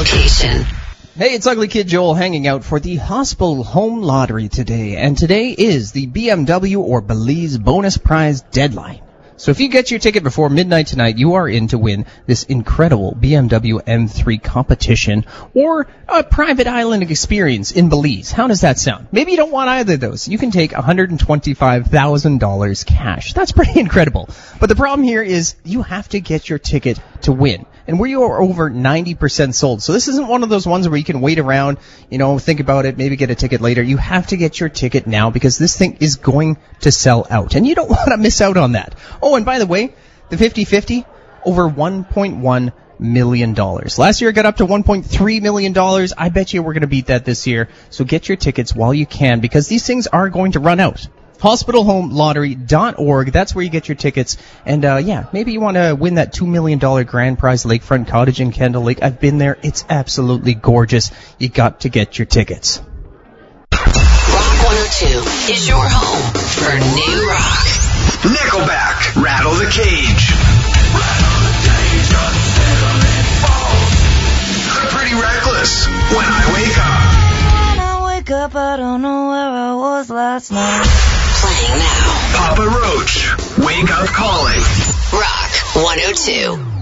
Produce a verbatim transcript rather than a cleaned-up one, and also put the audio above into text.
location. Hey, it's Ugly Kid Joel hanging out for the Hospital Home Lottery today, and today is the B M W or Belize bonus prize deadline. So if you get your ticket before midnight tonight, you are in to win this incredible B M W M three competition or a private island experience in Belize. How does that sound? Maybe you don't want either of those. You can take one hundred twenty-five thousand dollars cash. That's pretty incredible. But the problem here is you have to get your ticket to win. And we are over ninety percent sold. So this isn't one of those ones where you can wait around, you know, think about it, maybe get a ticket later. You have to get your ticket now because this thing is going to sell out. And you don't want to miss out on that. Oh, and by the way, the fifty fifty, over one point one million dollars. Last year it got up to one point three million dollars. I bet you we're going to beat that this year. So get your tickets while you can because these things are going to run out. hospital home lottery dot org. That's where you get your tickets. And, uh, yeah, maybe you want to win that two million dollars grand prize lakefront cottage in Kendall Lake. I've been there. It's absolutely gorgeous. You got to get your tickets. Rock one oh two is your home for new rock. Nickelback, Rattle the Cage. Rattle the cage, unsettle it falls. The Pretty Reckless, When I Wake Up. When I wake up, I don't know where I was last night. Playing now. Papa Roach, Wake Up Calling. Rock one oh two.